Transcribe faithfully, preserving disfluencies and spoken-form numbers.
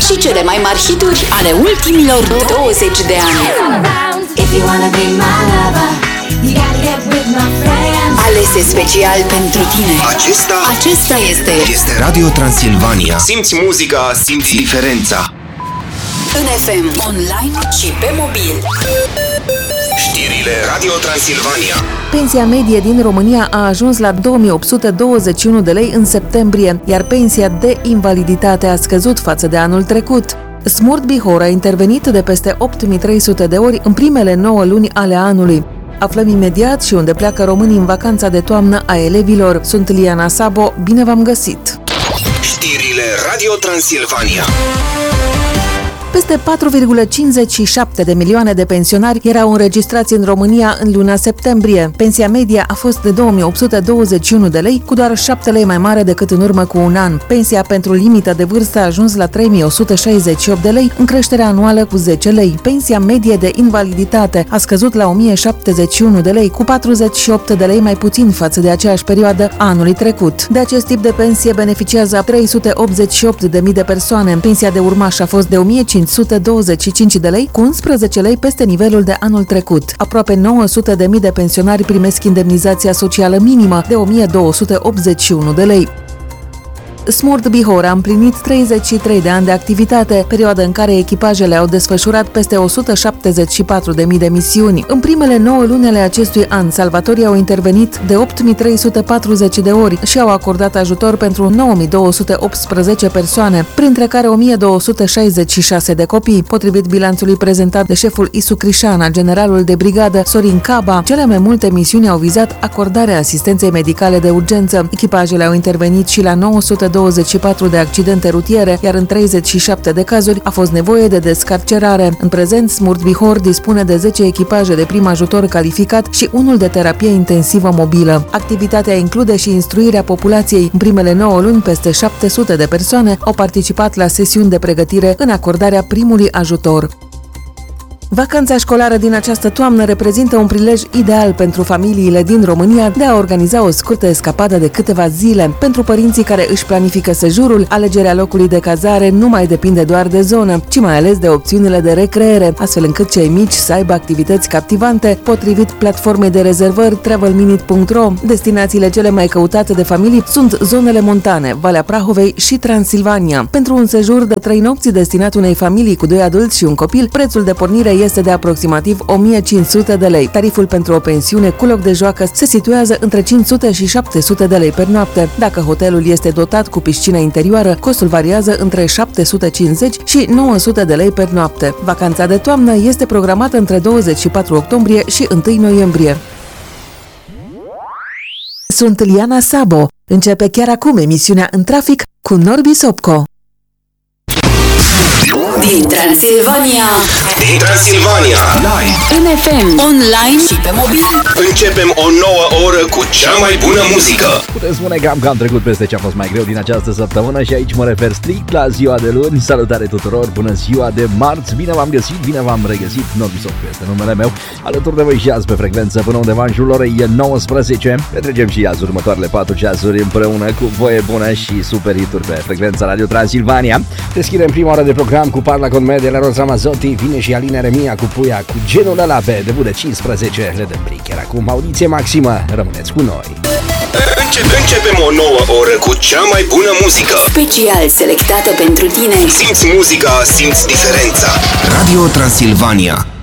și cele mai mari hituri ale ultimilor douăzeci de ani. Alese special pentru tine. Acesta Acesta este Este Radio Transilvania. Simți muzica, simți diferența. în F M, online și pe mobil. Știrile Radio Transilvania. Pensia medie din România a ajuns la două mii opt sute douăzeci și unu de lei în septembrie, iar pensia de invaliditate a scăzut față de anul trecut. Smurt Bihor a intervenit de peste opt mii trei sute de ori în primele nouă luni ale anului. Aflăm imediat și unde pleacă românii în vacanța de toamnă a elevilor. Sunt Liana Sabo, bine v-am găsit! Știrile Radio Transilvania. Peste patru virgulă cincizeci și șapte de milioane de pensionari erau înregistrați în România în luna septembrie. Pensia medie a fost de două mii opt sute douăzeci și unu de lei, cu doar șapte lei mai mare decât în urmă cu un an. Pensia pentru limită de vârstă a ajuns la trei mii o sută șaizeci și opt de lei, în creștere anuală cu zece lei. Pensia medie de invaliditate a scăzut la o mie șaptezeci și unu de lei, cu patruzeci și opt de lei mai puțin față de aceeași perioadă a anului trecut. De acest tip de pensie beneficiază trei sute optzeci și opt de mii de persoane. Pensia de urmaș a fost de o mie cinci sute douăzeci și cinci de lei, cu unsprezece lei peste nivelul de anul trecut. Aproape nouă sute de mii de pensionari primesc indemnizația socială minimă de o mie două sute optzeci și unu de lei. Smurt Bihor a împlinit treizeci și trei de ani de activitate, perioadă în care echipajele au desfășurat peste o sută șaptezeci și patru de mii de misiuni. În primele nouă luni ale acestui an, salvatorii au intervenit de opt mii trei sute patruzeci de ori și au acordat ajutor pentru nouă mii două sute optsprezece persoane, printre care o mie două sute șaizeci și șase de copii. Potrivit bilanțului prezentat de șeful Isu Crișana, generalul de brigadă Sorin Caba, cele mai multe misiuni au vizat acordarea asistenței medicale de urgență. Echipajele au intervenit și la nouă sute douăzeci și patru de accidente rutiere, iar în treizeci și șapte de cazuri a fost nevoie de descarcerare. În prezent, Smurt Bihor dispune de zece echipaje de prim ajutor calificat și unul de terapie intensivă mobilă. Activitatea include și instruirea populației. În primele nouă luni, peste șapte sute de persoane au participat la sesiuni de pregătire în acordarea primului ajutor. Vacanța școlară din această toamnă reprezintă un prilej ideal pentru familiile din România de a organiza o scurtă escapadă de câteva zile. Pentru părinții care își planifică sejurul, alegerea locului de cazare nu mai depinde doar de zonă, ci mai ales de opțiunile de recreere, astfel încât cei mici să aibă activități captivante. Potrivit platformei de rezervări travel minute punct ro, destinațiile cele mai căutate de familii sunt zonele montane, Valea Prahovei și Transilvania. Pentru un sejur de trei nopți destinat unei familii cu doi adulți și un copil, prețul de pornire este de aproximativ o mie cinci sute de lei. Tariful pentru o pensiune cu loc de joacă se situează între cinci sute și șapte sute de lei per noapte. Dacă hotelul este dotat cu piscină interioară, costul variază între șapte sute cincizeci și nouă sute de lei per noapte. Vacanța de toamnă este programată între douăzeci și patru octombrie și unu noiembrie. Sunt Liana Sabo. Începe chiar acum emisiunea În trafic cu Norbi Sopco. Din Transilvania, Din Transilvania. Live. în F M, online și pe mobil. Începem o nouă oră cu cea mai bună muzică. Putem spune că am cam trecut peste ce a fost mai greu din această săptămână și aici mă refer strict la ziua de luni. Salutare tuturor, bună ziua de marți, bine v-am găsit, bine v-am regăsit. Norbi Sopco este numele meu, alături de voi și azi pe frecvență până undeva în jurul orei nouăsprezece. Petrecem și azi următoarele patru ceasuri împreună cu voie bună și super hituri pe frecvența Radio Transilvania. Deschidem prima oră de program cu Parla con me de la Rosa Mazzotti, vine și Alina Remia cu Puia, cu genul ăla pe debut de cincisprezece, le dăm bric, iar acum audiție maximă, rămâneți cu noi. Începem, începem o nouă oră cu cea mai bună muzică. Special selectată pentru tine. Simți muzica, simți diferența. Radio Transilvania.